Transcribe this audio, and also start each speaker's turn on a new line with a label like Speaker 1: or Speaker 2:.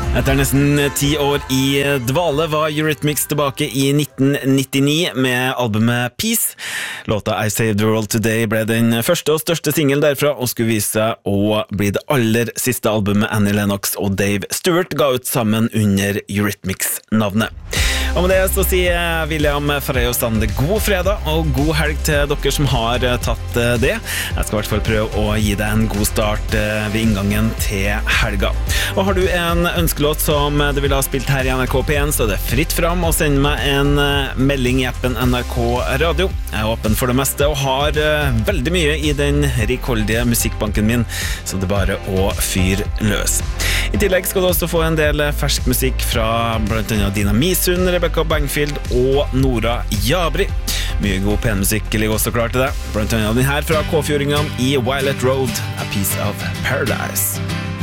Speaker 1: Etter nesten 10 år i dvale var Eurythmics tilbake i 1999 med albumet Peace. Låta I Saved the World Today ble den første og største singelen derfra, og skulle vise seg å bli det aller siste albumet Annie Lennox og Dave Stewart ga ut sammen under Eurythmics-navnet. Og med det så sier William Frey og Sande god fredag og god helg til dere som har tatt det. Jeg skal i hvert fall prøve å gi deg en god start ved inngangen til helga. Og har du en ønskelåt som du vil ha spilt her i NRK P1, så er det fritt fram og send meg en melding i appen NRK Radio. Jeg er åpen for det meste og har veldig mye i den rikholdige musikkbanken min, så det er bare å fyre løs. I tillegg skal du også få en del fersk musikk fra blant annet Dina Misun, Rebecca Bangfield og Nora Jabri. Mye god penmusikk ligger også klar til deg. Blant annet den her fra K-fjordingene i Violet Road, A Piece of Paradise.